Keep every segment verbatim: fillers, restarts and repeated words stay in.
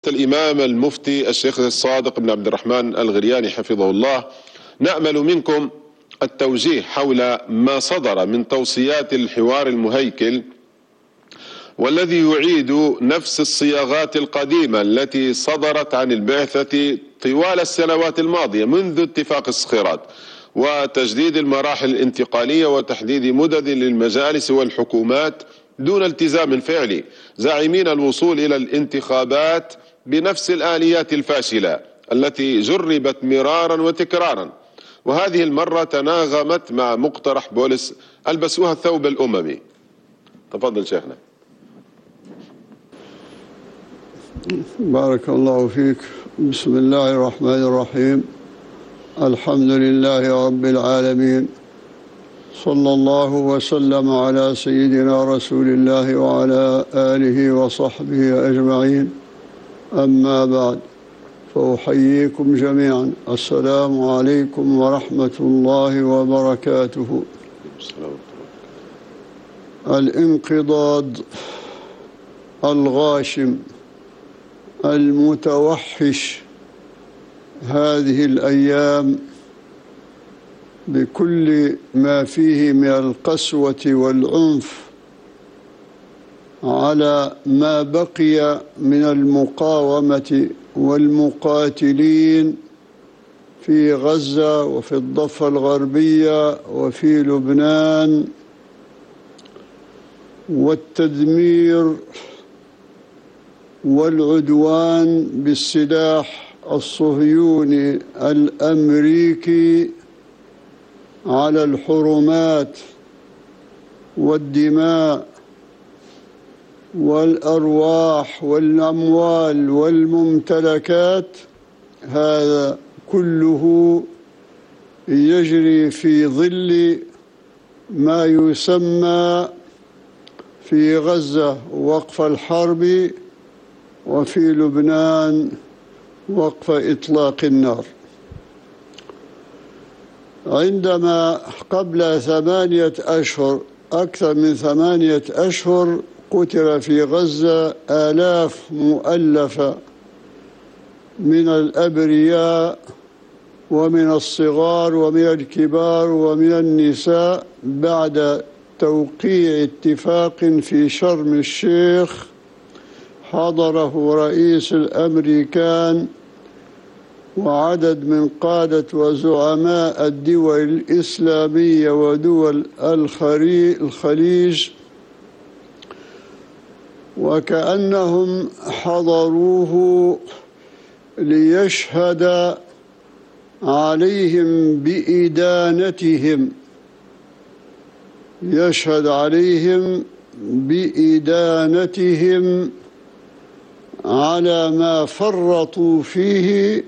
الإمام المفتي الشيخ الصادق بن عبد الرحمن الغرياني حفظه الله، نأمل منكم التوجيه حول ما صدر من توصيات الحوار المهيكل، والذي يعيد نفس الصياغات القديمة التي صدرت عن البعثة طوال السنوات الماضية منذ اتفاق الصخيرات، وتجديد المراحل الانتقالية وتحديد مدد للمجالس والحكومات دون التزام فعلي، زاعمين الوصول إلى الانتخابات بنفس الآليات الفاشلة التي جربت مرارا وتكرارا، وهذه المرة تناغمت مع مقترح بولس ألبسوها الثوب الأممي. تفضل شيخنا. بارك الله فيك. بسم الله الرحمن الرحيم. الحمد لله رب العالمين، صلى الله وسلم على سيدنا رسول الله وعلى آله وصحبه أجمعين. أما بعد، فأحييكم جميعا. السلام عليكم ورحمة الله وبركاته. الانقضاض الغاشم المتوحش هذه الأيام بكل ما فيه من القسوة والعنف على ما بقي من المقاومة والمقاتلين في غزة وفي الضفة الغربية وفي لبنان، والتدمير والعدوان بالسلاح الصهيوني الأمريكي على الحرمات والدماء والأرواح والأموال والممتلكات. هذا كله يجري في ظل ما يسمى في غزة وقف الحرب، وفي لبنان وقف إطلاق النار. عندما قبل ثمانية أشهر أكثر من ثمانية أشهر قتل في غزة آلاف مؤلفة من الأبرياء ومن الصغار ومن الكبار ومن النساء بعد توقيع اتفاق في شرم الشيخ حضره رئيس الأمريكان وعدد من قادة وزعماء الدول الإسلامية ودول الخليج، وكأنهم حضروه ليشهد عليهم بإدانتهم يشهد عليهم بإدانتهم على ما فرطوا فيه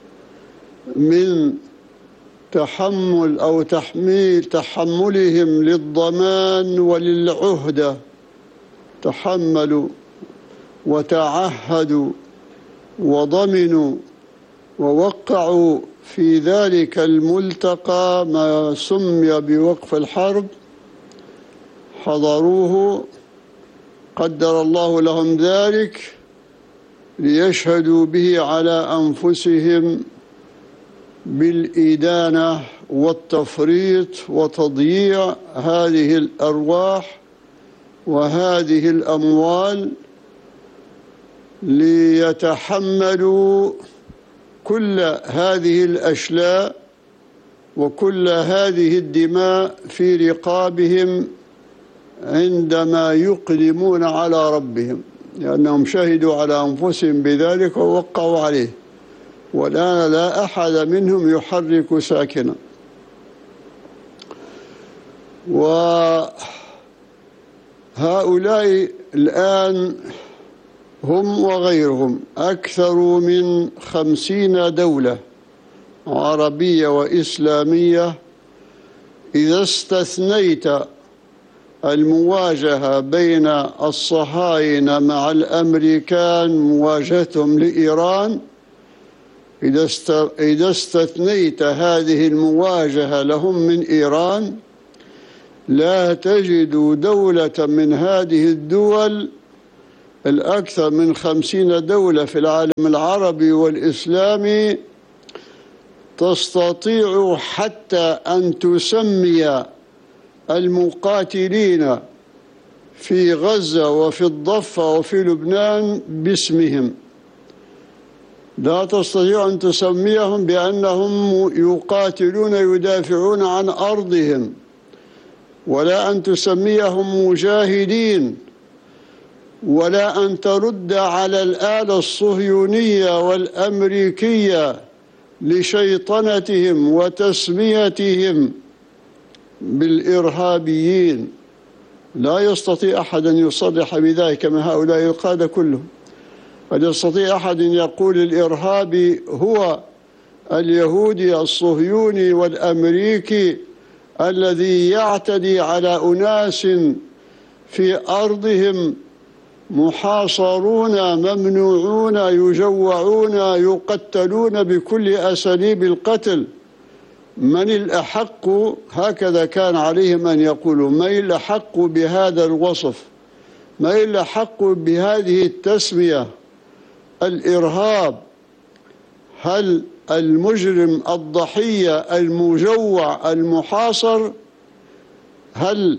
من تحمل أو تحميل تحملهم للضمان وللعهدة. تحملوا وتعهدوا وضمنوا ووقعوا في ذلك الملتقى ما سمي بوقف الحرب، حضروه قدر الله لهم ذلك ليشهدوا به على أنفسهم بالإدانة والتفريط وتضييع هذه الأرواح وهذه الأموال، ليتحملوا كل هذه الأشلاء وكل هذه الدماء في رقابهم عندما يقدمون على ربهم، لأنهم شهدوا على أنفسهم بذلك ووقعوا عليه، والآن لا أحد منهم يحرك ساكنا. وهؤلاء الآن هم وغيرهم أكثر من خمسين دولة عربية وإسلامية، إذا استثنيت المواجهة بين الصهاينة مع الأمريكان مواجهتهم لإيران، إذا استثنيت هذه المواجهة لهم من إيران لا تجد دولة من هذه الدول الأكثر من خمسين دولة في العالم العربي والإسلامي تستطيع حتى أن تسمي المقاتلين في غزة وفي الضفة وفي لبنان باسمهم، لا تستطيع أن تسميهم بأنهم يقاتلون يدافعون عن أرضهم، ولا أن تسميهم مجاهدين، ولا أن ترد على الآلة الصهيونية والأمريكية لشيطنتهم وتسميتهم بالإرهابيين. لا يستطيع أحد أن يصرح بذلك من هؤلاء القادة كلهم. هل يستطيع أحد أن يقول الإرهابي هو اليهودي الصهيوني والأمريكي الذي يعتدي على أناس في أرضهم محاصرون ممنوعون يجوعون يقتلون بكل أساليب القتل؟ من الأحق، هكذا كان عليهم أن يقولوا، من الأحق بهذا الوصف، من الأحق بهذه التسمية الإرهاب؟ هل المجرم الضحية المجوع المحاصر، هل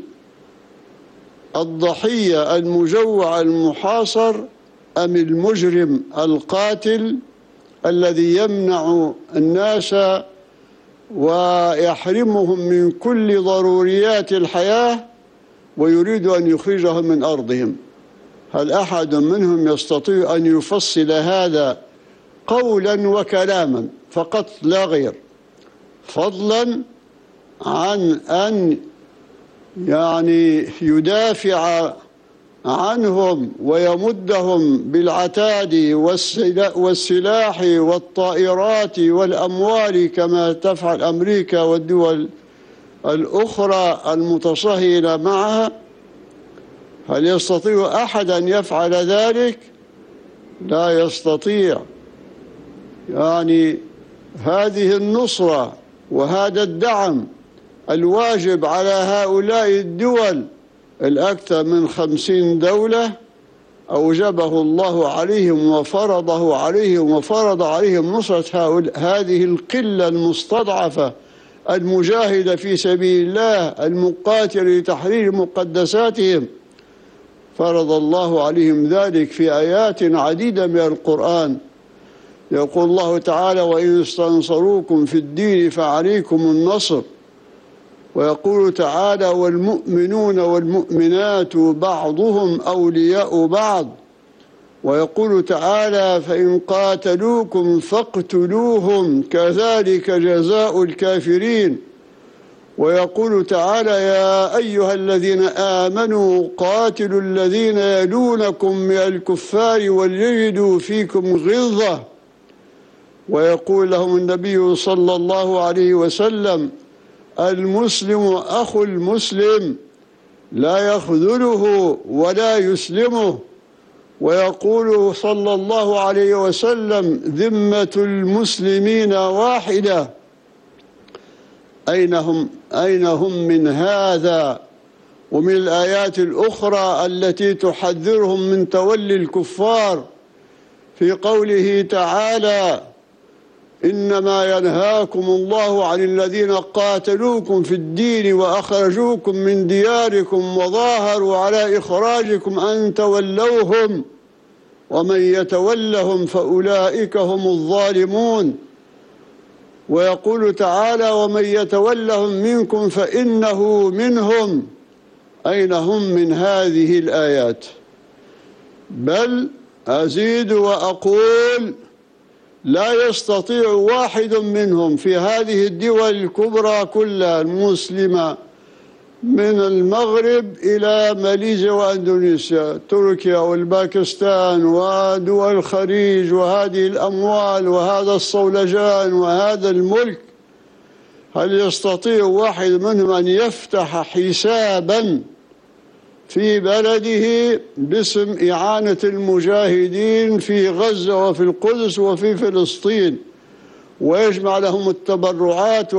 الضحية المجوع المحاصر أم المجرم القاتل الذي يمنع الناس ويحرمهم من كل ضروريات الحياة ويريد أن يخرجهم من أرضهم؟ هل أحد منهم يستطيع أن يفصل هذا قولا وكلاما فقط لا غير، فضلا عن أن يعني يدافع عنهم ويمدهم بالعتاد والسلاح والطائرات والأموال كما تفعل أمريكا والدول الأخرى المتصهينة معها؟ هل يستطيع أحد أن يفعل ذلك؟ لا يستطيع. يعني هذه النصرة وهذا الدعم الواجب على هؤلاء الدول الأكثر من خمسين دولة أوجبه الله عليهم وفرضه عليهم وفرض عليهم نصرة هذه القلة المستضعفة المجاهدة في سبيل الله المقاتل لتحرير مقدساتهم. فرض الله عليهم ذلك في آيات عديدة من القرآن. يقول الله تعالى: وإن استنصروكم في الدين فعليكم النصر. ويقول تعالى: والمؤمنون والمؤمنات بعضهم أولياء بعض. ويقول تعالى: فإن قاتلوكم فاقتلوهم كذلك جزاء الكافرين. ويقول تعالى: يا أيها الذين آمنوا قاتلوا الذين يلونكم من الكفار وليجدوا فيكم غلظة. ويقول لهم النبي صلى الله عليه وسلم: المسلم أخو المسلم لا يخذله ولا يسلمه. ويقول صلى الله عليه وسلم: ذمة المسلمين واحدة. أين هم أين هم من هذا ومن الآيات الأخرى التي تحذرهم من تولي الكفار في قوله تعالى: إنما ينهاكم الله عن الذين قاتلوكم في الدين وأخرجوكم من دياركم وظاهروا على إخراجكم أن تولوهم ومن يتولهم فأولئك هم الظالمون. ويقول تعالى: ومن يتولهم منكم فإنه منهم. أين هم من هذه الآيات؟ بل أزيد وأقول: لا يستطيع واحد منهم في هذه الدول الكبرى كلها المسلمة من المغرب إلى ماليزيا وأندونيسيا، تركيا والباكستان ودول الخليج، وهذه الأموال وهذا الصولجان وهذا الملك، هل يستطيع واحد منهم أن يفتح حسابا في بلده باسم إعانة المجاهدين في غزة وفي القدس وفي فلسطين ويجمع لهم التبرعات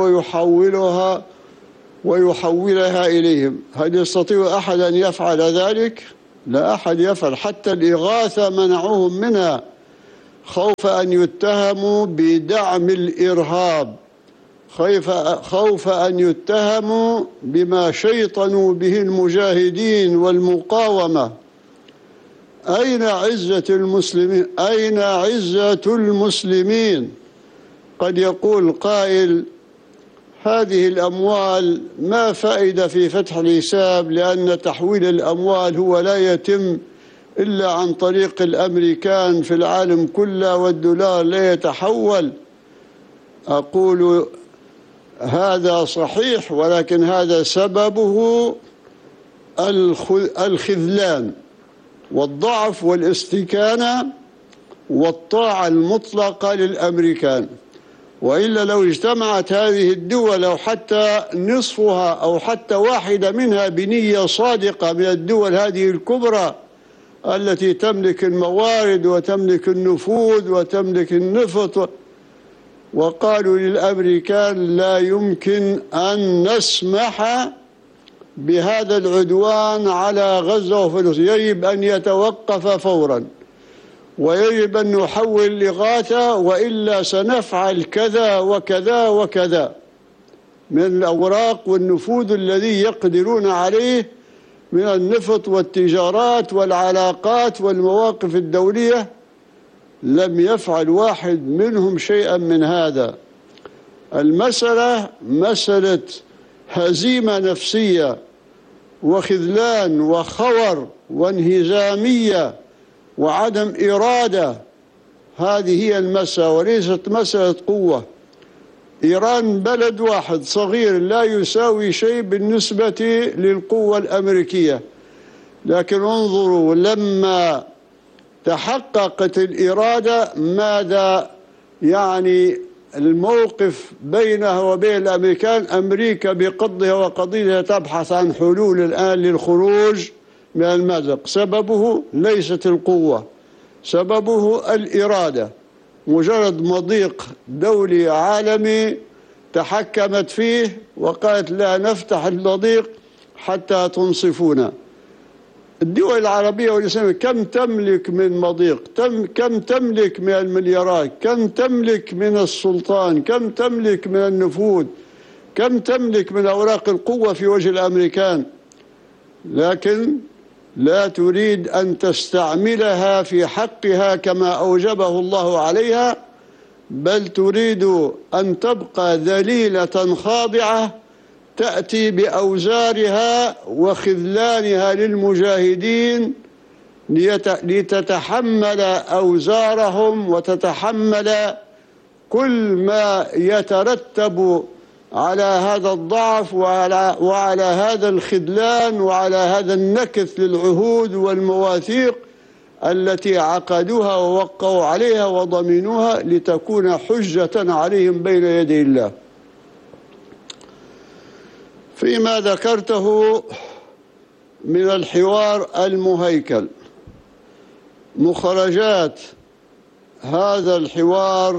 ويحولها ويحولها إليهم؟ هل يستطيع أحد أن يفعل ذلك؟ لا أحد يفعل، حتى الإغاثة منعوهم منها خوف أن يتهموا بدعم الإرهاب، خوف أن يتهموا بما شيطنوا به المجاهدين والمقاومة. أين عزة المسلمين؟ أين عزة المسلمين؟ قد يقول قائل: هذه الأموال ما فائدة في فتح الحساب، لأن تحويل الأموال هو لا يتم إلا عن طريق الأمريكان في العالم كله، والدولار لا يتحول. أقول هذا صحيح، ولكن هذا سببه الخذلان والضعف والاستكانة والطاعة المطلقة للأمريكان. وإلا لو اجتمعت هذه الدول أو حتى نصفها أو حتى واحدة منها بنية صادقة من الدول هذه الكبرى التي تملك الموارد وتملك النفوذ وتملك النفط، وقالوا للأمريكان: لا يمكن أن نسمح بهذا العدوان على غزة وفلسطين، يجب أن يتوقف فورا، ويجب أن نحول الإغاثة، وإلا سنفعل كذا وكذا وكذا من الأوراق والنفوذ الذي يقدرون عليه من النفط والتجارات والعلاقات والمواقف الدولية. لم يفعل واحد منهم شيئا من هذا. المسألة مسألة هزيمة نفسية وخذلان وخور وانهزامية وعدم إرادة. هذه هي المسألة وليست مسألة قوة. إيران بلد واحد صغير لا يساوي شيء بالنسبة للقوة الأمريكية، لكن انظروا لما تحققت الإرادة ماذا يعني الموقف بينها وبين الأمريكان. أمريكا بقضها وقضيتها تبحث عن حلول الآن للخروج من المأزق. سببه ليست القوة، سببه الإرادة. مجرد مضيق دولي عالمي تحكمت فيه وقالت: لا نفتح المضيق حتى تنصفونا. الدول العربية والإسلامية كم تملك من مضيق؟ تم كم تملك من المليارات؟ كم تملك من السلطان؟ كم تملك من النفوذ؟ كم تملك من أوراق القوة في وجه الأمريكان؟ لكن لا تريد أن تستعملها في حقها كما أوجبه الله عليها، بل تريد أن تبقى ذليلة خاضعة تأتي بأوزارها وخذلانها للمجاهدين لتتحمل أوزارهم وتتحمل كل ما يترتب على هذا الضعف وعلى, وعلى هذا الخذلان وعلى هذا النكث للعهود والمواثيق التي عقدوها ووقعوا عليها وضمنوها لتكون حجة عليهم بين يدي الله. فيما ذكرته من الحوار المهيكل، مخرجات هذا الحوار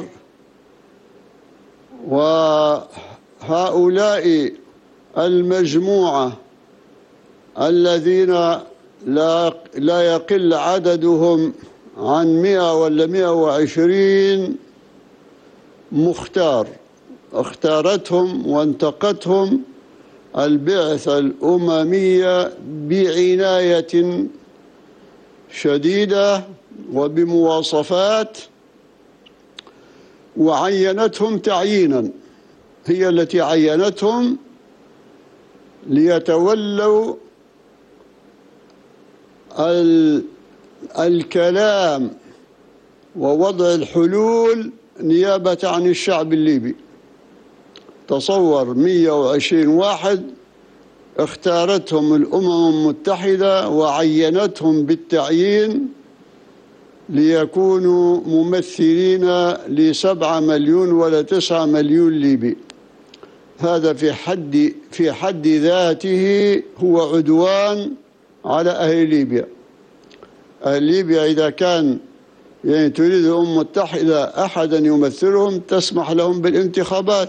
وهؤلاء المجموعة الذين لا لا يقل عددهم عن مئة ولا مئة وعشرين مختار، اختارتهم وانتقتهم البعثة الأممية بعناية شديدة وبمواصفات، وعينتهم تعيينا، هي التي عينتهم ليتولوا الكلام ووضع الحلول نيابة عن الشعب الليبي. تصور مئة وعشرين واحد اختارتهم الأمم المتحدة وعينتهم بالتعيين ليكونوا ممثلين لسبعة مليون ولا تسعة مليون ليبي. هذا في حد في حد ذاته هو عدوان على أهل ليبيا. أهل ليبيا إذا كان يعني تريد الأمم المتحدة أحدا يمثلهم تسمح لهم بالانتخابات،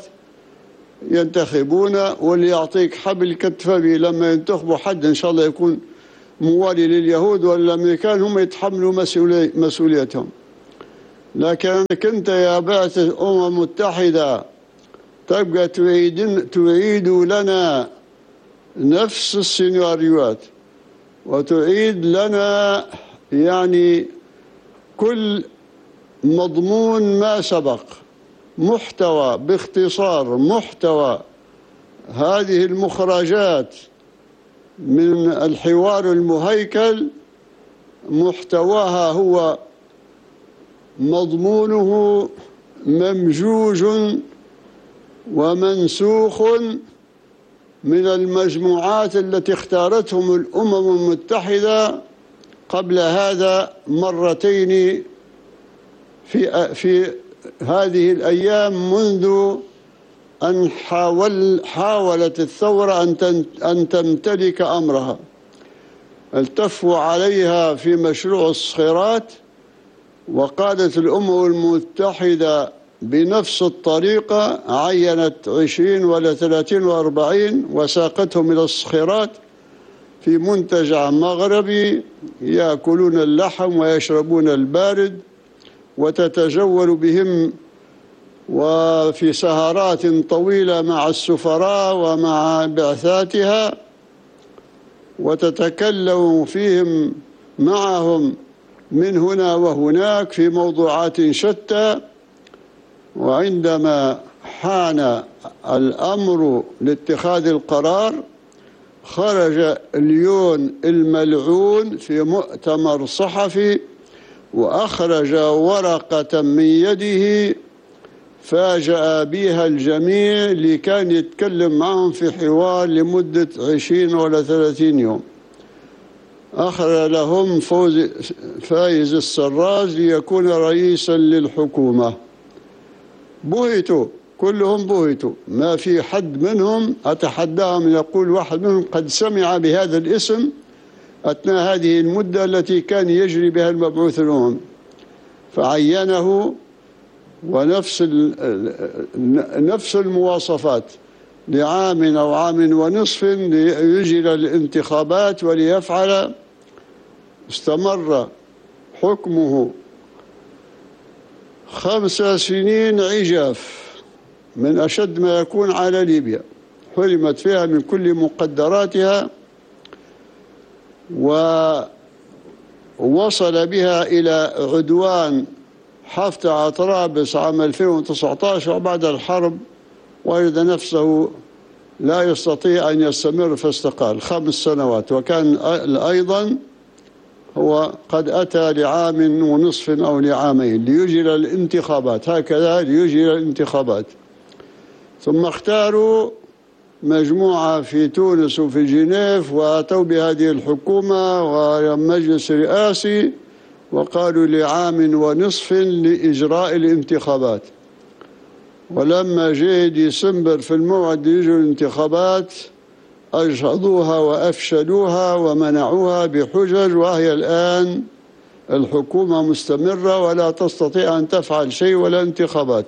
ينتخبون واللي يعطيك حبل كتفه به. لما ينتخبوا حد إن شاء الله يكون موالي لليهود والأمريكان هم يتحملوا مسؤولي مسؤوليتهم. لكنك أنت يا بعثة الأمم المتحدة تبقى تعيد تعيد لنا نفس السيناريوهات وتعيد لنا يعني كل مضمون ما سبق، محتوى باختصار محتوى هذه المخرجات من الحوار المهيكل، محتواها هو مضمونه ممجوج ومنسوخ من المجموعات التي اختارتهم الأمم المتحدة قبل هذا مرتين في في هذه الأيام، منذ أن حاول حاولت الثورة أن أن تمتلك أمرها. التفوا عليها في مشروع الصخيرات، وقالت الأمم المتحدة بنفس الطريقة، عينت عشرين ولا ثلاثين وأربعين وساقتهم إلى الصخيرات في منتجع مغربي يأكلون اللحم ويشربون البارد، وتتجول بهم وفي سهرات طويلة مع السفراء ومع بعثاتها، وتتكلم فيهم معهم من هنا وهناك في موضوعات شتى. وعندما حان الأمر لاتخاذ القرار، خرج ليون الملعون في مؤتمر صحفي وأخرج ورقة من يده فاجأ بها الجميع، اللي كان يتكلم معهم في حوار لمدة عشرين ولا ثلاثين يوم. أخرج لهم فوز فايز السراج ليكون رئيسا للحكومة. بهتوا كلهم، بهتوا، ما في حد منهم أتحداهم يقول واحد منهم قد سمع بهذا الاسم أثناء هذه المدة التي كان يجري بها المبعوث الأمم. فعينه ونفس نفس المواصفات لعام أو عام ونصف ليجري الانتخابات وليفعل. استمر حكمه خمس سنين عجاف، من أشد ما يكون على ليبيا، حرمت فيها من كل مقدراتها، ووصل بها إلى عدوان حفتر على طرابلس عام ألفين وتسعة عشر وبعد الحرب، وجد نفسه لا يستطيع أن يستمر فاستقال خمس سنوات. وكان أيضا هو قد أتى لعام ونصف أو لعامين ليجري الانتخابات، هكذا ليجري الانتخابات. ثم اختاروا مجموعة في تونس وفي جنيف وأتوا بهذه الحكومة ومجلس رئاسي، وقالوا لعام ونصف لإجراء الانتخابات. ولما جاء ديسمبر في الموعد ليجري الانتخابات أجهضوها وأفشلوها ومنعوها بحجج، وهي الآن الحكومة مستمرة ولا تستطيع أن تفعل شيء ولا انتخابات.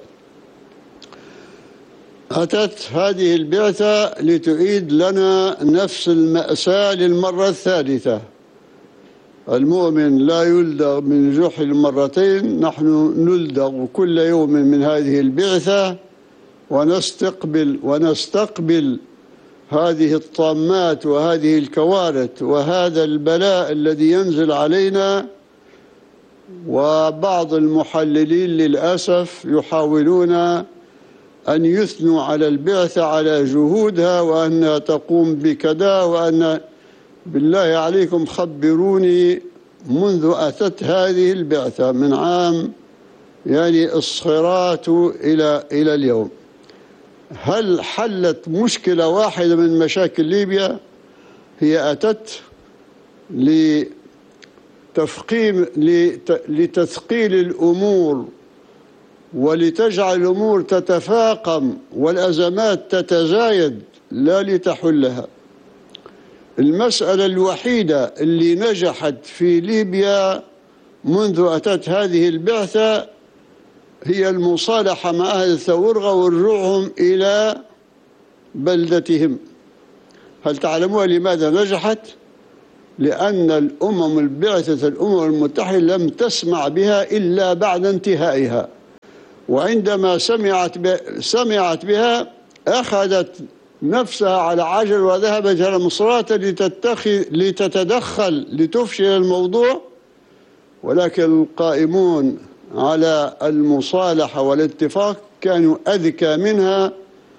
أتت هذه البعثة لتعيد لنا نفس المأساة للمرة الثالثة. المؤمن لا يلدغ من جحر مرتين، نحن نلدغ كل يوم من هذه البعثة ونستقبل ونستقبل هذه الطامات وهذه الكوارث وهذا البلاء الذي ينزل علينا. وبعض المحللين للأسف يحاولون أن يثنوا على البعثة على جهودها وأنها تقوم بكذا، وأن بالله عليكم خبروني منذ أتت هذه البعثة من عام يعني الصخيرات إلى إلى اليوم، هل حلت مشكلة واحدة من مشاكل ليبيا؟ هي أتت لتفقيم لتثقيل الأمور ولتجعل الأمور تتفاقم والأزمات تتزايد، لا لتحلها. المسألة الوحيدة اللي نجحت في ليبيا منذ أتت هذه البعثة هي المصالحة مع أهل الثورة ورجوعهم إلى بلدتهم. هل تعلمون لماذا نجحت؟ لأن الأمم البعثة الأمم المتحدة لم تسمع بها إلا بعد انتهائها، وعندما سمعت سمعت بها أخذت نفسها على عجل وذهبت إلى مصراتة لتتخذ لتتدخل لتفشل الموضوع، ولكن القائمون على المصالحة والاتفاق كانوا أذكى منها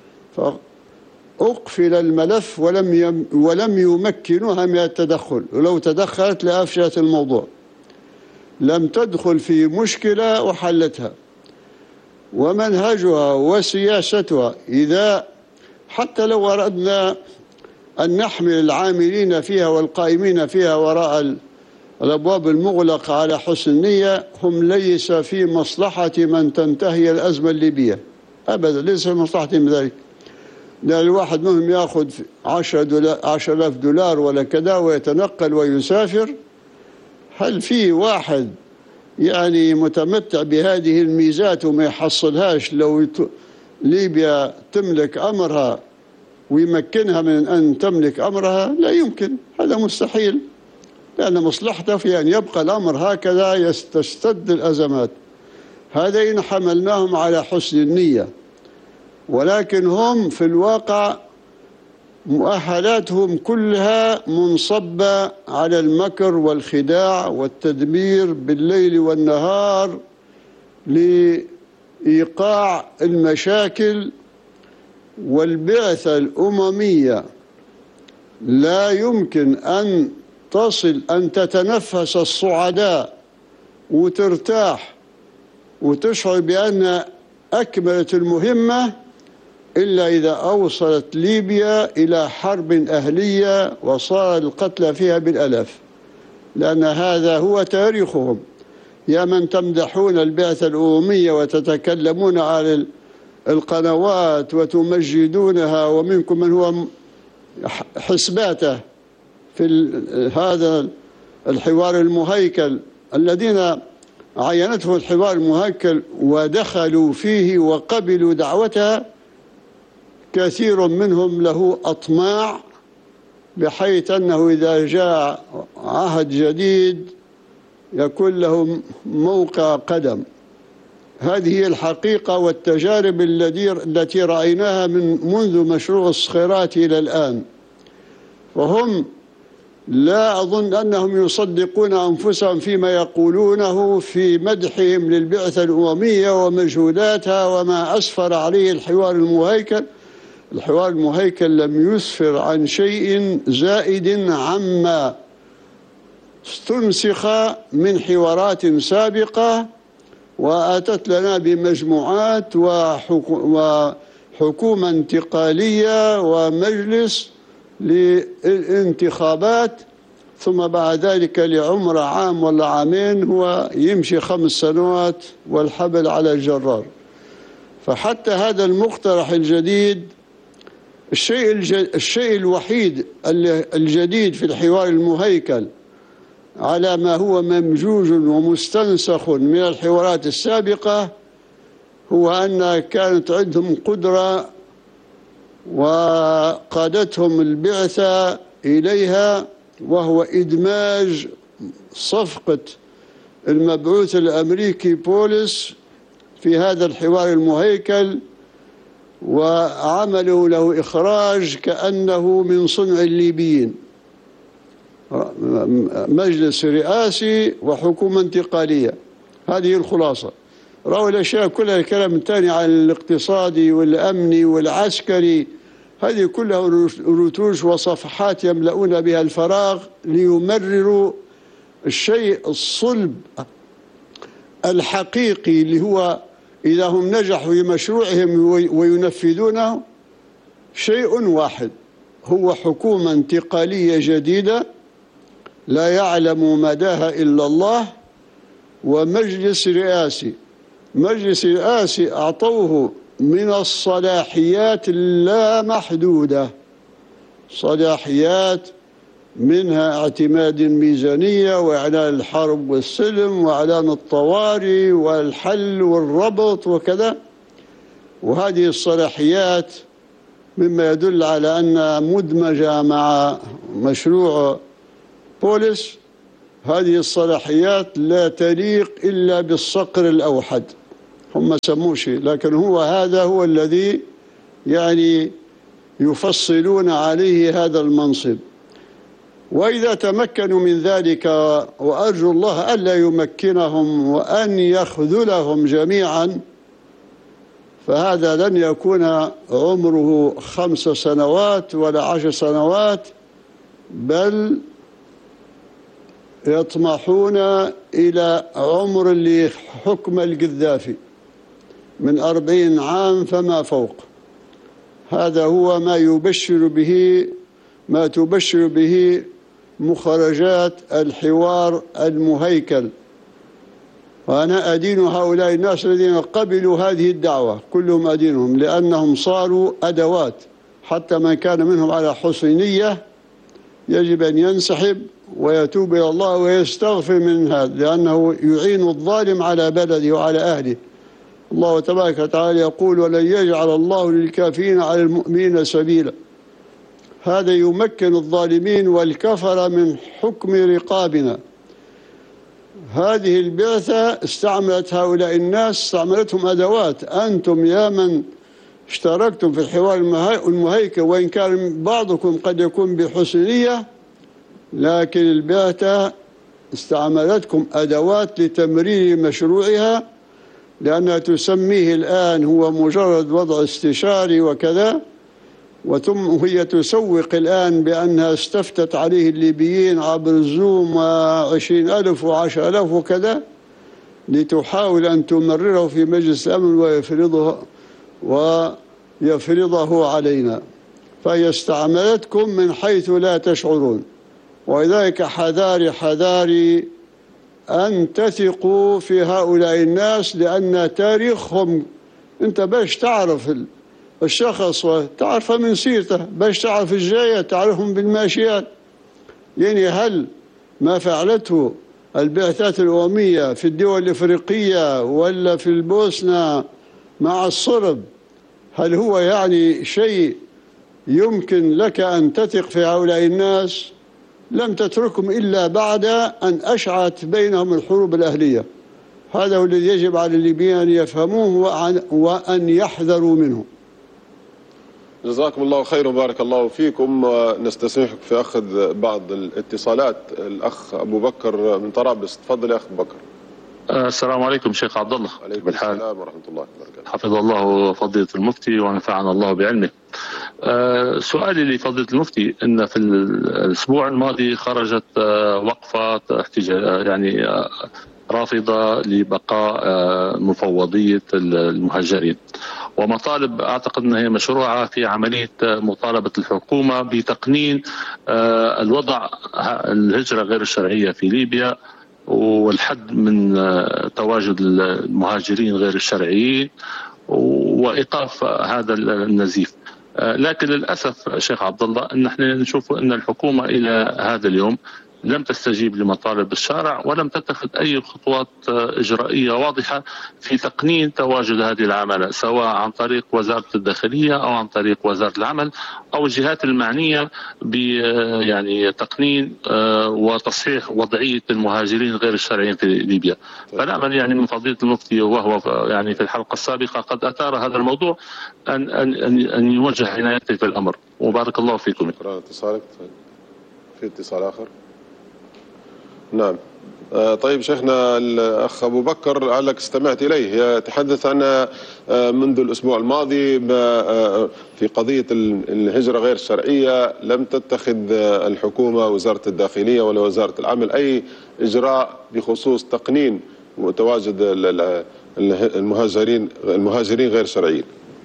فأقفل الملف ولم يم ولم يمكنوها من التدخل، ولو تدخلت لأفشلت الموضوع. لم تدخل في مشكلة وحلتها. ومنهجها وسياستها إذا حتى لو أردنا أن نحمل العاملين فيها والقائمين فيها وراء الأبواب المغلقة على حسن النية، هم ليس في مصلحة من تنتهي الأزمة الليبية أبدا، ليس في مصلحتهم ذلك. لأن الواحد منهم يأخذ عشرة آلاف دولار ولا كذا ويتنقل ويسافر. هل في واحد يعني متمتع بهذه الميزات وما يحصلهاش لو ليبيا تملك أمرها ويمكنها من أن تملك أمرها؟ لا يمكن، هذا مستحيل، لأن مصلحته في أن يبقى الأمر هكذا يستشتد الأزمات. هذا إن حملناهم على حسن النية، ولكن هم في الواقع مؤهلاتهم كلها منصبة على المكر والخداع والتدمير بالليل والنهار لإيقاع المشاكل. والبعثة الأممية لا يمكن أن تصل أن تتنفس الصعداء وترتاح وتشعر بأن أكملت المهمة إلا إذا أوصلت ليبيا إلى حرب أهلية وصار القتلى فيها بالألاف، لأن هذا هو تاريخهم. يا من تمدحون البعثة الأممية وتتكلمون على القنوات وتمجدونها، ومنكم من هو حسباته في هذا الحوار المهيكل الذين عينته الحوار المهيكل ودخلوا فيه وقبلوا دعوتها، كثير منهم له أطماع بحيث أنه إذا جاء عهد جديد يكون له موقع قدم. هذه هي الحقيقة والتجارب التي رأيناها من منذ مشروع الصخيرات إلى الآن. وهم لا أظن أنهم يصدقون أنفسهم فيما يقولونه في مدحهم للبعثة الأممية ومجهوداتها وما أسفر عليه الحوار المهيكل. الحوار المهيكل لم يسفر عن شيء زائد عما استنسخ من حوارات سابقة وأتت لنا بمجموعات وحكومة انتقالية ومجلس للانتخابات، ثم بعد ذلك لعمر عام ولا عامين هو يمشي خمس سنوات والحبل على الجرار. فحتى هذا المقترح الجديد، الشيء, الشيء الوحيد الجديد في الحوار المهيكل على ما هو ممجوج ومستنسخ من الحوارات السابقة هو أن كانت عندهم قدرة وقادتهم البعثة إليها، وهو إدماج صفقة المبعوث الأمريكي بولس في هذا الحوار المهيكل، وعملوا له إخراج كأنه من صنع الليبيين، مجلس رئاسي وحكومة انتقالية. هذه الخلاصة. رأوا الأشياء كلها، الكلام الثاني عن الاقتصادي والأمني والعسكري، هذه كلها رتوش وصفحات يملؤون بها الفراغ ليمرروا الشيء الصلب الحقيقي اللي هو إذا هم نجحوا في مشروعهم وينفذونه شيء واحد، هو حكومة انتقالية جديدة لا يعلم مداها إلا الله، ومجلس رئاسي. مجلس رئاسي أعطوه من الصلاحيات اللامحدودة، صلاحيات منها اعتماد الميزانية وإعلان الحرب والسلم وإعلان الطوارئ والحل والربط وكذا. وهذه الصلاحيات مما يدل على أنها مدمجة مع مشروع بوليس، هذه الصلاحيات لا تليق إلا بالصقر الأوحد، هم سموه شيء، لكن هو هذا هو الذي يعني يفصلون عليه هذا المنصب. وإذا تمكنوا من ذلك، وأرجو الله ألا يمكنهم وأن يخذلهم جميعا، فهذا لن يكون عمره خمس سنوات ولا عشر سنوات، بل يطمحون إلى عمر اللي حكم القذافي من أربعين عام فما فوق. هذا هو ما يبشر به ما تبشر به مخرجات الحوار المهيكل. وأنا أدين هؤلاء الناس الذين قبلوا هذه الدعوة، كلهم أدينهم، لأنهم صاروا أدوات. حتى من كان منهم على حسن نية يجب أن ينسحب ويتوب إلى الله ويستغفر من هذا، لأنه يعين الظالم على بلده وعلى أهله. الله تبارك وتعالى يقول: ولن يجعل الله للكافرين على المؤمنين سبيلا. هذا يمكن الظالمين والكفر من حكم رقابنا. هذه البعثة استعملت هؤلاء الناس، استعملتهم أدوات. أنتم يا من اشتركتم في الحوار المهيكل، وإن كان بعضكم قد يكون بحسن نية، لكن البعثة استعملتكم أدوات لتمرير مشروعها، لأنها تسميه الآن هو مجرد وضع استشاري وكذا، وثم هي تسوق الآن بأنها استفتت عليه الليبيين عبر الزوم وعشرين ألف وعشر ألف وكذا، لتحاول أن تمرره في مجلس الأمن ويفرضه ويفرضه علينا. فهي استعملتكم من حيث لا تشعرون. ولذلك حذاري حذاري أن تثقوا في هؤلاء الناس، لأن تاريخهم أنت باش تعرف الشخص وتعرفه من سيرته، باش تعرف الجاية تعرفهم بالماشيات. يعني هل ما فعلته البعثات الأممية في الدول الإفريقية ولا في البوسنة مع الصرب، هل هو يعني شيء يمكن لك أن تثق في هؤلاء الناس؟ لم تتركهم إلا بعد أن أشعلت بينهم الحروب الأهلية. هذا هو الذي يجب على الليبيين أن يفهموه وأن يحذروا منه. جزاكم الله خير وبارك الله فيكم. نستسمحك في أخذ بعض الاتصالات. الأخ أبو بكر من طرابلس، تفضل يا أخ أبو بكر. السلام عليكم شيخ عبد الله. عليكم السلام ورحمة الله وبركاته. حفظ الله فضيلة المفتي ونفعنا الله بعلمه. أه سؤالي لفضيلة المفتي، ان في الاسبوع الماضي خرجت أه وقفة احتجاج يعني أه رافضة لبقاء أه مفوضية المهجرين، ومطالب اعتقد انها مشروعة في عملية مطالبة الحكومة بتقنين أه الوضع الهجرة غير الشرعية في ليبيا، والحد من تواجد المهاجرين غير الشرعيين، وإيقاف هذا النزيف. لكن للأسف شيخ عبد الله أن نحن نشوف أن الحكومة إلى هذا اليوم لم تستجيب لمطالب الشارع، ولم تتخذ أي خطوات إجرائية واضحة في تقنين تواجد هذه العمالة، سواء عن طريق وزارة الداخلية أو عن طريق وزارة العمل أو الجهات المعنية ب يعني تقنين وتصحيح وضعية المهاجرين غير الشرعيين في ليبيا. فنأمل يعني من فضيلة المفتي، وهو يعني في الحلقة السابقة قد أثار هذا الموضوع، أن أن أن يوجه عنايته في الأمر. وبارك الله فيكم. شكرا. اتصالك في اتصال آخر؟ نعم. طيب شيخنا الأخ أبو بكر لعلك استمعت إليه، يتحدث عن منذ الأسبوع الماضي في قضية الهجرة غير الشرعية لم تتخذ الحكومة وزارة الداخلية ولا وزارة العمل أي إجراء بخصوص تقنين وتواجد المهاجرين المهاجرين غير الشرعيين.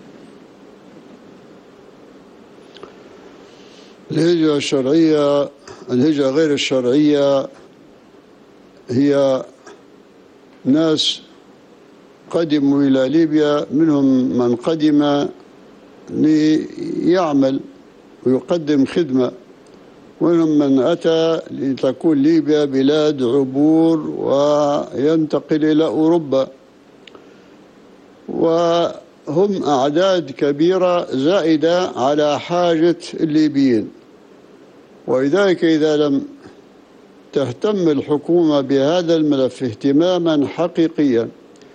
الهجرة الشرعية الهجرة غير الشرعية هي ناس قدموا إلى ليبيا، منهم من قدم ليعمل ويقدم خدمة، ومنهم من أتى لتكون ليبيا بلاد عبور وينتقل إلى أوروبا، وهم أعداد كبيرة زائدة على حاجة الليبيين. ولذلك إذا لم تهتم الحكومة بهذا الملف اهتماما حقيقيا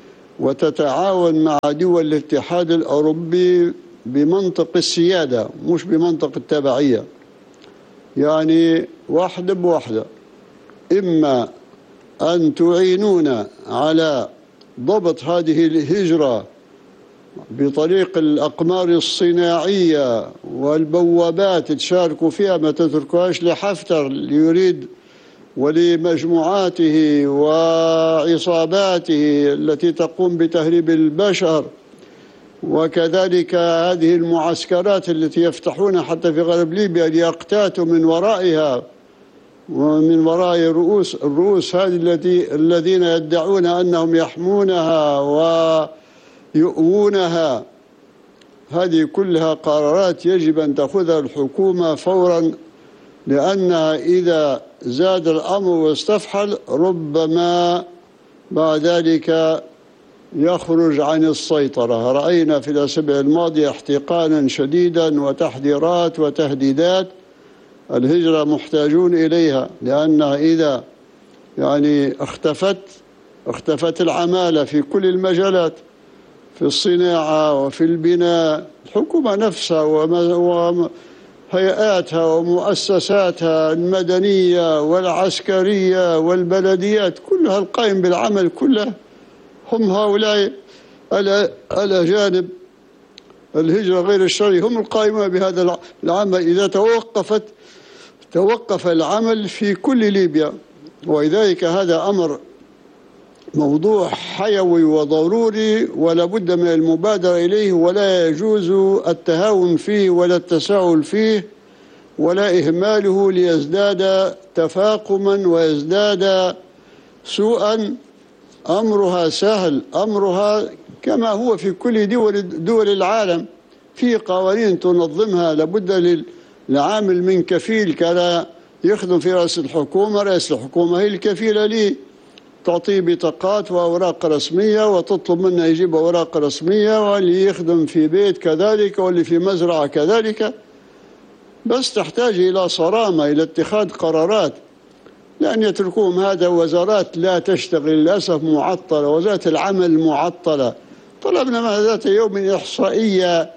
وتتعاون مع دول الاتحاد الأوروبي بمنطق السيادة مش بمنطق التبعية، يعني واحدة بواحدة، إما أن تعينونا على ضبط هذه الهجرة بطريق الأقمار الصناعية والبوابات تشاركوا فيها، ما تتركوهاش لحفتر ليريد ولمجموعاته وعصاباته التي تقوم بتهريب البشر، وكذلك هذه المعسكرات التي يفتحونها حتى في غرب ليبيا ليقتاتوا من ورائها ومن وراء رؤوس الرؤوس هذه التي الذين يدعون أنهم يحمونها ويؤوونها. هذه كلها قرارات يجب أن تأخذها الحكومة فورا، لأنها إذا زاد الأمر واستفحل ربما بعد ذلك يخرج عن السيطرة. رأينا في الأسابيع الماضية احتقانا شديدا وتحذيرات وتهديدات. الهجرة محتاجون إليها، لأنها إذا يعني اختفت اختفت العمالة في كل المجالات، في الصناعة وفي البناء. الحكومة نفسها وهيئاتها ومؤسساتها المدنية والعسكرية والبلديات كلها القائم بالعمل كله هم هؤلاء الأجانب الهجرة غير الشرعية، هم القائمون بهذا العمل. إذا توقفت توقف العمل في كل ليبيا، ولذلك هذا أمر موضوع حيوي وضروري ولا بد من المبادرة إليه، ولا يجوز التهاون فيه ولا التساهل فيه ولا إهماله ليزداد تفاقما ويزداد سوءا. أمرها سهل، أمرها كما هو في كل دول دول العالم، في قوانين تنظمها. لابد للعامل من كفيل كان يخدم في رئيس الحكومة، رئيس الحكومة هي الكفيلة ليه، تعطيه بطاقات وأوراق رسمية وتطلب منه يجيب أوراق رسمية، واللي يخدم في بيت كذلك واللي في مزرعة كذلك. بس تحتاج إلى صرامة، إلى اتخاذ قرارات، لأن يتركوهم هذا وزارات لا تشتغل للأسف، معطلة، وزارة العمل معطلة. طلبنا ذات يوم إحصائية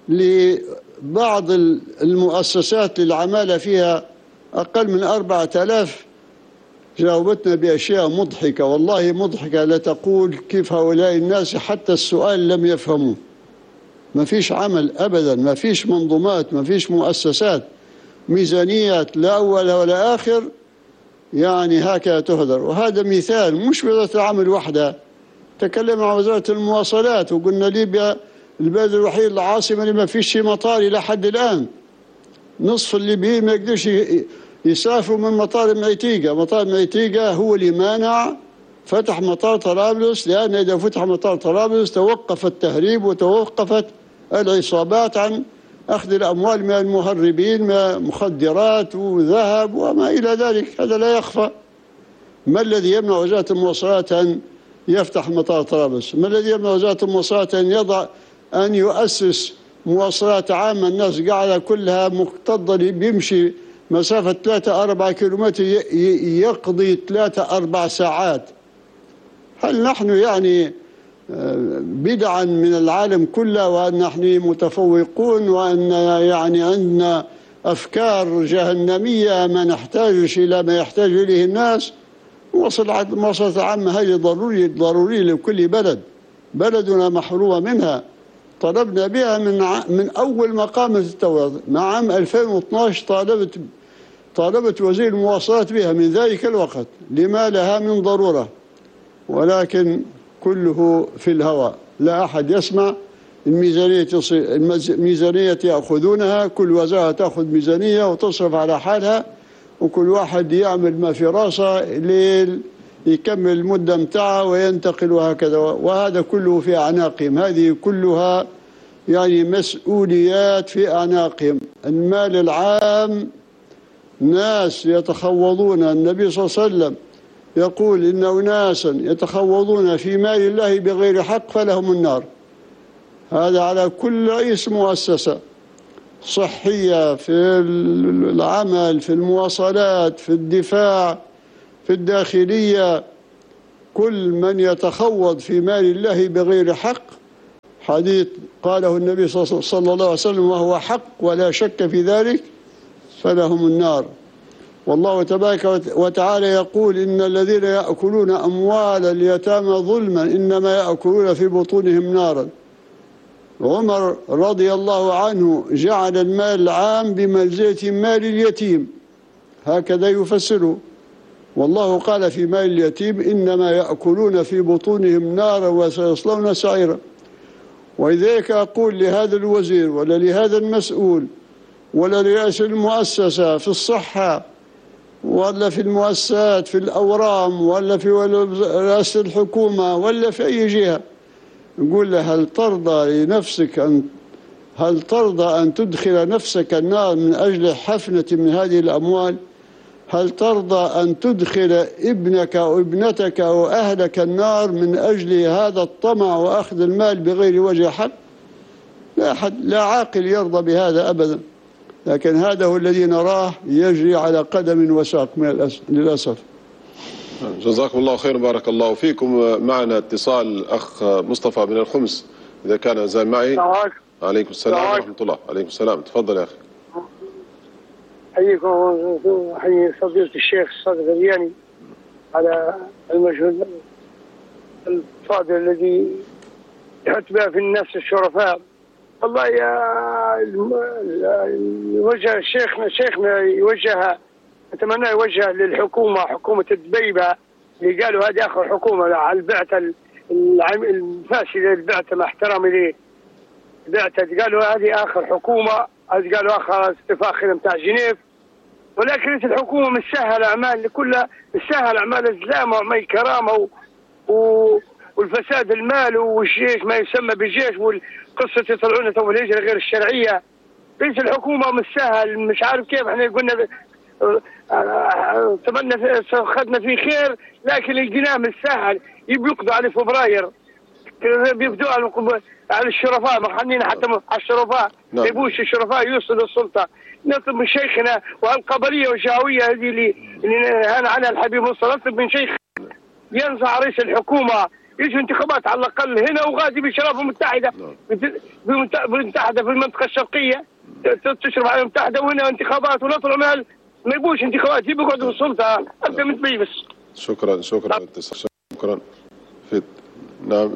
لبعض المؤسسات للعمالة فيها أقل من أربعة آلاف، جاوبتنا بأشياء مضحكة، والله مضحكة، لا تقول كيف هؤلاء الناس حتى السؤال لم يفهموه. ما فيش عمل أبدا، ما فيش منظومات، ما فيش مؤسسات، ميزانيات لا أول ولا آخر، يعني هكذا تهدر. وهذا مثال مش وزارة العمل وحدها، تكلم عن وزارة المواصلات وقلنا ليبيا البلد الوحيد العاصمة اللي ما فيش مطار إلى حد الآن. نصف الليبيين ما يقدرش يسافروا من مطار معيتيقة. مطار معيتيقة هو اللي مانع فتح مطار طرابلس، لأن إذا فتح مطار طرابلس توقف التهريب وتوقفت العصابات عن أخذ الأموال من المهربين، من مخدرات وذهب وما إلى ذلك. هذا لا يخفى. ما الذي يمنع وزارة المواصلات أن يفتح مطار طرابلس؟ ما الذي يمنع وزارة المواصلات أن يضع أن يؤسس مواصلات عامة؟ الناس قاعدة كلها مكتظة، بيمشي مسافة ثلاثة أربعة كيلومتر يقضي ثلاثة أربع ساعات. هل نحن يعني بدعا من العالم كله وأن نحن متفوقون وأن يعني عندنا أفكار جهنمية ما نحتاجش إلى ما يحتاج إليه الناس؟ مواصلات عامة هذه ضروري ضروري لكل بلد، بلدنا محرومة منها. طلبنا بها من من أول ما قامت الثورة، مع عام ألفين واثناشر طالبت طالبت وزير المواصلات بها من ذلك الوقت لما لها من ضرورة، ولكن كله في الهواء، لا أحد يسمع. الميزانية الميزانية يأخذونها، كل وزارة تأخذ ميزانية وتصرف على حالها، وكل واحد يعمل ما في راسه ليل يكمل المدة متاعه وينتقل وهكذا، وهذا كله في أعناقهم. هذه كلها يعني مسؤوليات في أعناقهم. المال العام ناس يتخوضون، النبي صلى الله عليه وسلم يقول إن أناسا يتخوضون في مال الله بغير حق فلهم النار. هذا على كل رئيس مؤسسة صحية، في العمل، في المواصلات، في الدفاع، في الداخلية كل من يتخوض في مال الله بغير حق، حديث قاله النبي صلى الله عليه وسلم وهو حق ولا شك في ذلك، فلهم النار. والله تبارك وتعالى يقول إن الذين يأكلون أموال اليتامى ظلما إنما يأكلون في بطونهم نارا. عمر رضي الله عنه جعل المال العام بمنزلة مال اليتيم، هكذا يفسره. والله قال في مال اليتيم إنما يأكلون في بطونهم نارا وسيصلون سعيرا. ولذلك أقول لهذا الوزير ولا لهذا المسؤول ولا لرئيس المؤسسة في الصحة ولا في المؤسسات في الأورام ولا في رئاسة الحكومة ولا في أي جهة، نقول له هل ترضى لنفسك أن هل ترضى أن تدخل نفسك النار من أجل حفنة من هذه الأموال؟ هل ترضى أن تدخل ابنك أو ابنتك أو أهلك النار من أجل هذا الطمع وأخذ المال بغير وجه حق؟ لا أحد، لا عاقل يرضى بهذا أبدا. لكن هذا هو الذي نراه يجري على قدم وساق للأسف. جزاكم الله خير، بارك الله فيكم. معنا اتصال الأخ مصطفى من الخمس إذا كان زال معي. عليكم السلام ورحمة الله. عليكم السلام، تفضل يا أخي. حييكم وحيي فضيلة الشيخ الصادق الغرياني على المجهود الفاضل الذي يحط به في الناس الشرفاء. والله يا يوجه شيخنا شيخنا يوجه، أتمنى يوجه للحكومة، حكومة الدبيبة اللي قالوا هذه آخر حكومة على البعثة الفاشلة، البعثة مع احترامي ليه بعثة، قالوا هذه آخر حكومة، قالوا آخر استفاق خدمة بتاع جنيف. ولكن الحكومة مش سهل أعمال كلها، مش سهل أعمال الزلامة وعمال كرامة و... والفساد المال والجيش ما يسمى بالجيش والقصة يطلعون تو الهجرة غير الشرعية. ليس الحكومة مش سهل، مش عارف كيف احنا قلنا تمنى خدنا فيه خير، لكن الجناه مش سهل. يبقوا على فبراير بيبدوا على الشرفاء، محنين حتى على الشرفاء، ما يبوش الشرفاء يوصلوا للسلطة. نطلب من شيخنا والقبلية والجهوية هذه اللي اللي هان عنها الحبيب مصطفى، نطلب من شيخ ينصح رئيس الحكومة يجوا انتخابات على الأقل هنا وغادي بالشرافة المتحدة بالمتحدة في المنطقة الشرقية تشرف على المتحدة، وهنا انتخابات ونطلع من ما يبوش انتخابات، يبقوا السلطة أبدا مثلي بس. شكرا شكرا شكرا. في نعم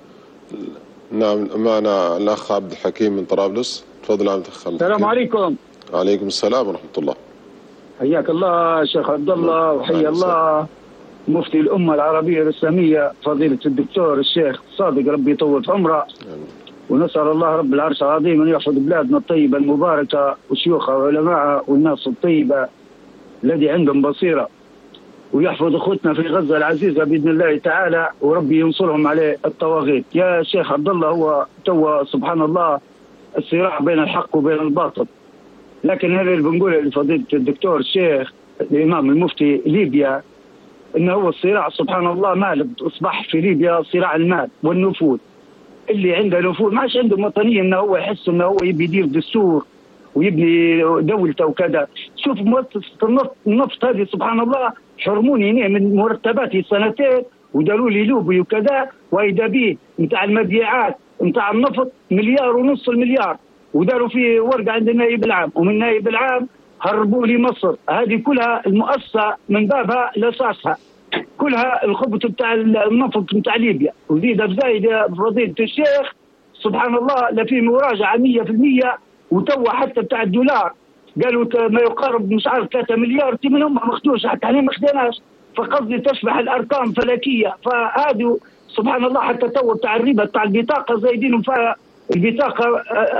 نعم معنا الأخ عبد الحكيم من طرابلس، تفضل عبد الحكيم. السلام عليكم. وعليكم السلام ورحمة الله. حياك الله شيخ عبد الله، وحيا الله مفتي الأمة العربية الإسلامية فضيلة الدكتور الشيخ صادق، ربي يطول في عمره. ونسأل الله رب العرش العظيم أن يحفظ بلادنا الطيبة المباركة وشيوخها وعلمائها والناس الطيبة الذي عندهم بصيرة، ويحفظ أخوتنا في غزة العزيزة بإذن الله تعالى، وربي ينصرهم على الطواغيت. يا شيخ عبد الله، هو تو سبحان الله الصراع بين الحق وبين الباطل، لكن هذا اللي بنقوله لفضيلة الدكتور الشيخ الإمام المفتي ليبيا، إنه هو الصراع سبحان الله مال أصبح في ليبيا صراع المال والنفوذ. اللي عنده نفوذ ما عادش عنده وطنية، إنه هو يحس إنه هو يبي يدير دستور ويبني دولته وكذا. شوف مؤسسة النفط النفط هذه سبحان الله حرموني هنا من مرتباتي سنتين وداروا لي لوبي وكذا، وإذا به نتاع المبيعات نتاع النفط مليار ونص المليار، وداروا فيه ورقة عند النائب العام، ومن النائب العام هربوا لي مصر. هذه كلها المؤسسة من بابها لأساسها كلها الخبط بتاع النفط بتاع ليبيا. وزيد بزايد يا فضيلة الشيخ سبحان الله لا في مراجعة مية في المية، وتوا حتى بتاع الدولار قالوا ما يقارب مش عارف ثلاثة مليار، تي منهم ما مخدوش، حتى احنا ما خدناش. فقصدي تشبح الارقام فلكيه. فهذه سبحان الله حتى تو بتاع الربا بتاع البطاقه زايدين فيها البطاقه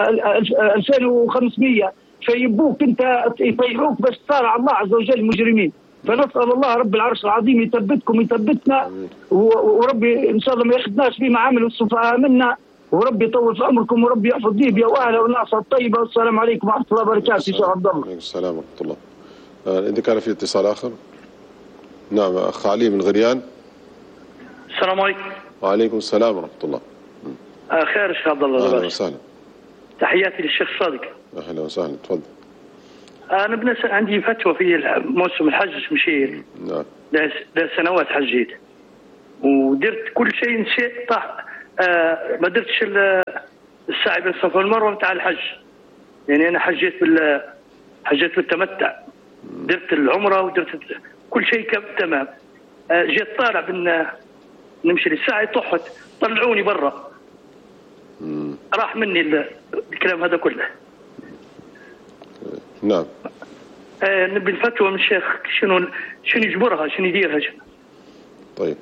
ألفين وخمسمية، فيبوك انت يطيعوك بس صار الله عز وجل مجرمين. فنسال الله رب العرش العظيم يثبتكم يثبتنا، وربي ان شاء الله ما ياخذناش فيما عملوا السفهاء منا، وربي يطول في عمركم، وربي يحفظ ليبيا واهلها والناس الطيبه. والسلام عليكم ورحمه الله وبركاته. شيخ عبد الله. وعليكم السلام ورحمه الله. اذا كان في اتصال اخر. نعم اخ علي من غريان. السلام عليكم. وعليكم السلام ورحمه الله. آه خير شيخ عبد الله. اهلا وسهلا. تحياتي للشيخ صادق. اهلا وسهلا، تفضل. انا بنسأل عندي فتوى في موسم الحج مشير. نعم. ثلاث سنوات حجيت ودرت كل شيء نسيت طاح. آه ما درتش السعي بين الصفا والمروه بتاع الحج. يعني انا حجيت بال حجيت بالتمتع، درت العمره ودرت كل شيء كان تمام. آه جيت طالع بن نمشي للسعي طحت طلعوني برا. راح مني الكلام هذا كله. نعم. آه نبي الفتوى من الشيخ شنو شنو يجبرها شنو يديرها شنو. طيب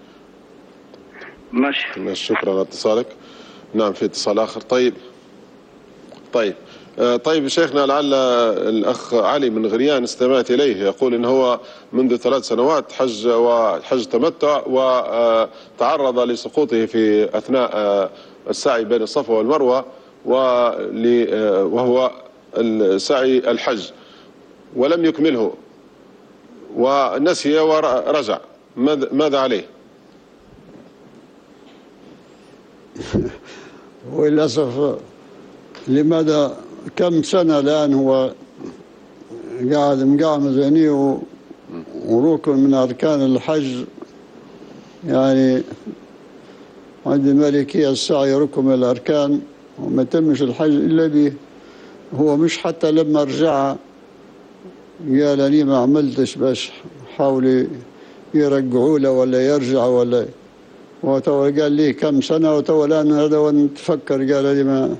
ماشي. شكرا على اتصالك. نعم في اتصال آخر. طيب طيب آه طيب شيخنا، لعل الأخ علي من غريان استمعت إليه يقول إن هو منذ ثلاث سنوات حج وحج تمتع وتعرض لسقوطه في أثناء آه السعي بين الصفا والمروة وهو السعي الحج ولم يكمله ونسي ورجع، ماذا عليه؟ وللأسف لماذا كم سنة الآن هو قاعد مقامز عينيه وركن من أركان الحج. يعني عند المالكية السعي ركن من الأركان وما تمش الحج إلا به. هو مش حتى لما رجع قال أني ما عملتش باش حاولي يرجعوا له ولا يرجع ولا، وتو قال لي كم سنة وتو الآن هذا ونتفكر قال لي ما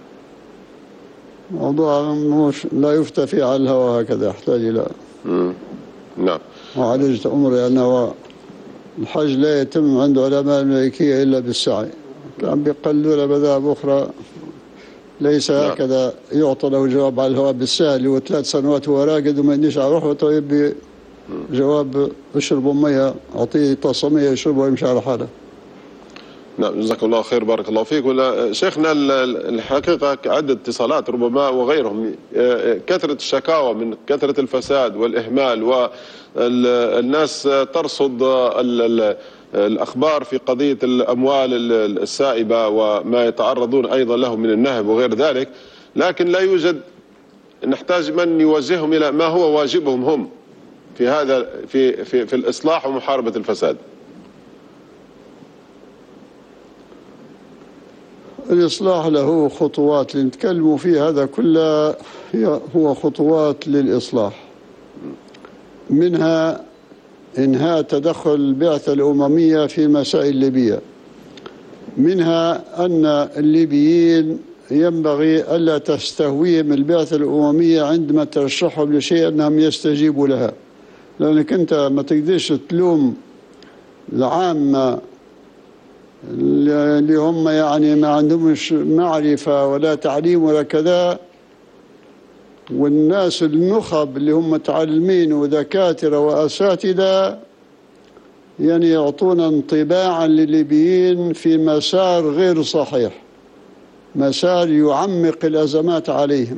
موضوع مش لا يفتى فيه على الهوى هكذا، يحتاج إلى نعم. وعالجت أمري أنه الحج لا يتم عند علماء المالكية إلا بالسعي. كان بيقلوا له مذاهب أخرى ليس هكذا يعطى له جواب على الهواء بالسهل. وثلاث سنوات هو راقد وما يديش على روحه طيب جواب اشربوا مية، أعطيه طاسة مية يشربه ويمشي على حاله. نعم جزاكم الله خير بارك الله فيك. ولا شيخنا الحقيقة عدة اتصالات ربما وغيرهم كثرة الشكاوى من كثرة الفساد والإهمال والناس ترصد الأخبار في قضية الأموال السائبة وما يتعرضون أيضا له من النهب وغير ذلك، لكن لا يوجد، نحتاج من يوجههم إلى ما هو واجبهم هم في هذا في في في الإصلاح ومحاربة الفساد. الإصلاح له خطوات اللي نتكلموا فيه هذا كله هو خطوات للإصلاح، منها إنهاء تدخل البعثة الأممية في مسائل الليبية، منها أن الليبيين ينبغي ألا تستهويهم البعثة الأممية عندما ترشحهم لشيء أنهم يستجيبوا لها، لأنك أنت ما تقدرش تلوم العامة اللي هم يعني ما عندهمش معرفة ولا تعليم ولا كذا، والناس النخب اللي هم متعلمين ودكاترة وأساتذة يعني يعطون انطباعا للليبيين في مسار غير صحيح، مسار يعمق الأزمات عليهم.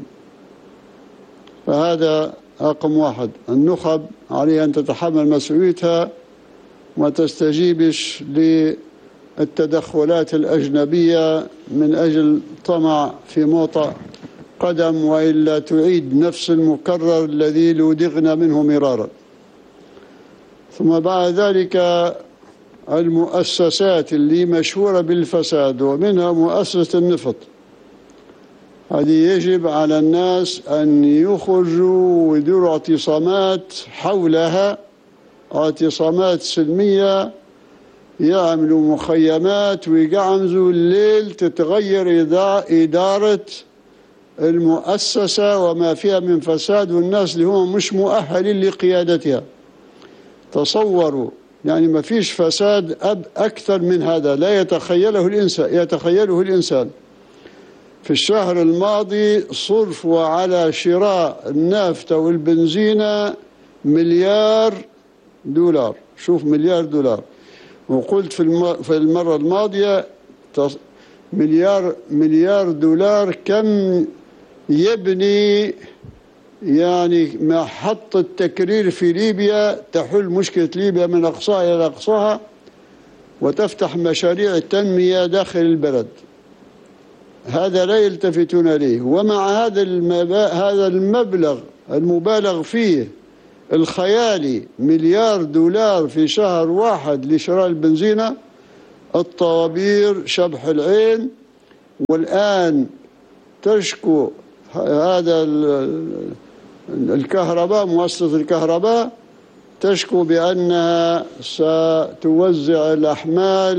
فهذا رقم واحد، النخب عليها أن تتحمل مسؤوليتها وما تستجيبش للتدخلات الأجنبية من أجل طمع في موطأ قدم، وإلا تعيد نفس المكرر الذي لودغنا منه مرارا. ثم بعد ذلك المؤسسات اللي مشهورة بالفساد ومنها مؤسسة النفط، هذه يجب على الناس أن يخرجوا ويديروا اعتصامات حولها، اعتصامات سلمية، يعملوا مخيمات ويقعمزوا الليل، تتغير إدارة المؤسسة وما فيها من فساد والناس اللي هم مش مؤهلين لقيادتها. تصوروا يعني ما فيش فساد أب أكثر من هذا لا يتخيله الإنسان يتخيله الإنسان. في الشهر الماضي صرفوا على شراء النافطة والبنزينة مليار دولار، شوف مليار دولار. وقلت في في المرة الماضية مليار مليار دولار كم يبني يعني محطة تكرير في ليبيا تحل مشكلة ليبيا من أقصاها إلى أقصاها وتفتح مشاريع التنمية داخل البلد. هذا لا يلتفتون إليه. ومع هذا هذا المبلغ المبالغ فيه الخيالي مليار دولار في شهر واحد لشراء البنزينة، الطوابير شبح العين. والآن تشكو هذا الكهرباء، مؤسسة الكهرباء تشكو بأنها ستوزع الأحمال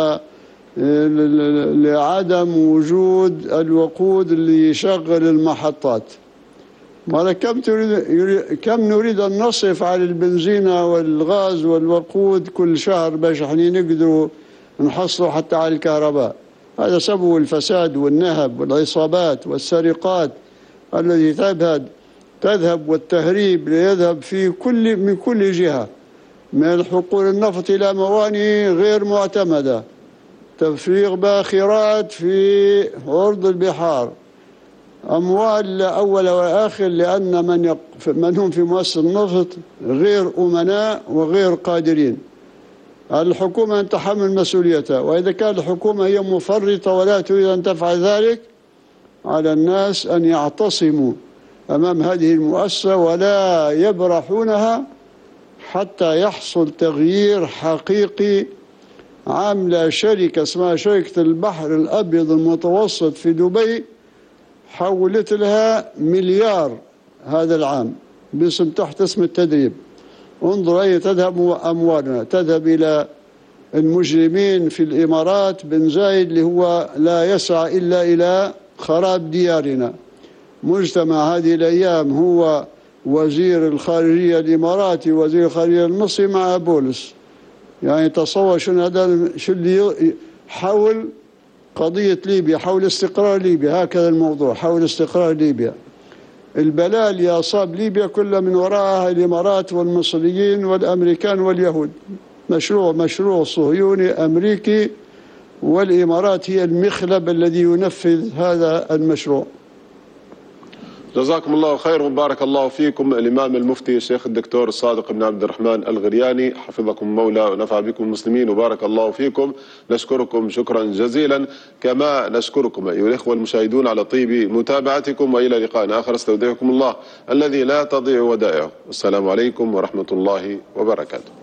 ولعدم وجود الوقود اللي يشغل المحطات. ولا كم تريد كم نريد أن نصرف على البنزينة والغاز والوقود كل شهر باش احنا نقدروا نحصلوا حتى على الكهرباء. هذا سبب الفساد والنهب والعصابات والسرقات التي تذهب تذهب والتهريب يذهب في كل من كل جهة، من الحقول النفط إلى موانئ غير معتمدة، تفريغ باخرات في عرض البحار، أموال لا أول ولا آخر، لأن من, يق... من هم في مؤسسة النفط غير أمناء وغير قادرين. الحكومة أن تحمل مسؤوليتها، وإذا كانت الحكومة هي مفرطة ولا تريد أن تفعل ذلك، على الناس أن يعتصموا أمام هذه المؤسسة ولا يبرحونها حتى يحصل تغيير حقيقي. عاملة شركة اسمها شركة البحر الأبيض المتوسط في دبي، حولت لها مليار هذا العام باسم تحت اسم التدريب. انظر أين تذهب أموالنا، تذهب إلى المجرمين في الإمارات، بن زايد اللي هو لا يسعى إلا إلى خراب ديارنا. مجتمع هذه الأيام هو وزير الخارجية الإماراتي وزير الخارجية المصري مع بولس. يعني تصور شنو هذا، شو اللي حول قضية ليبيا، حول استقرار ليبيا. هكذا الموضوع، حول استقرار ليبيا. البلاء اللي أصاب ليبيا كله من وراءها الإمارات والمصريين والأمريكان واليهود. مشروع مشروع صهيوني أمريكي، والإمارات هي المخلب الذي ينفذ هذا المشروع. جزاكم الله خير وبارك الله فيكم. الإمام المفتي الشيخ الدكتور الصادق بن عبد الرحمن الغرياني، حفظكم المولى ونفع بكم المسلمين وبارك الله فيكم. نشكركم شكرا جزيلا، كما نشكركم أيها الإخوة المشاهدون على طيب متابعتكم، وإلى لقاء آخر استودعكم الله الذي لا تضيع ودائعه. السلام عليكم ورحمة الله وبركاته.